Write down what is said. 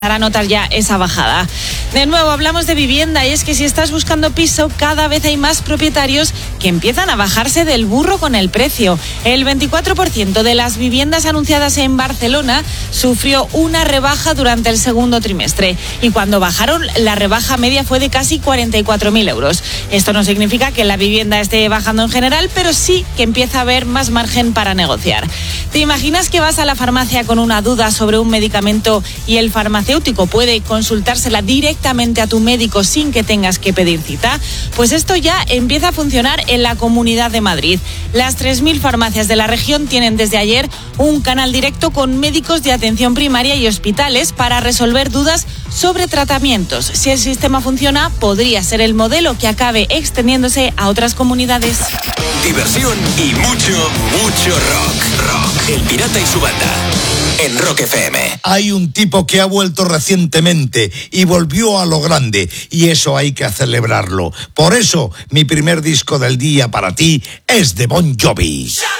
Para notar ya esa bajada. De nuevo hablamos de vivienda y es que si estás buscando piso, cada vez hay más propietarios que empiezan a bajarse del burro con el precio. El 24% de las viviendas anunciadas en Barcelona sufrió una rebaja durante el segundo trimestre y cuando bajaron la rebaja media fue de casi 44.000 euros. Esto no significa que la vivienda esté bajando en general, pero sí que empieza a haber más margen para negociar. ¿Te imaginas que vas a la farmacia con una duda sobre un medicamento y el farmacéutico puede consultársela directamente a tu médico sin que tengas que pedir cita? Pues esto ya empieza a funcionar en la Comunidad de Madrid. Las 3.000 farmacias de la región tienen desde ayer un canal directo con médicos de atención primaria y hospitales para resolver dudas sobre tratamientos. Si el sistema funciona, podría ser el modelo que acabe extendiéndose a otras comunidades. Diversión y mucho rock. El Pirata y su banda. En Rock FM. Hay un tipo que ha vuelto recientemente y volvió a lo grande, y eso hay que celebrarlo. Por eso, mi primer disco del día para ti es de Bon Jovi.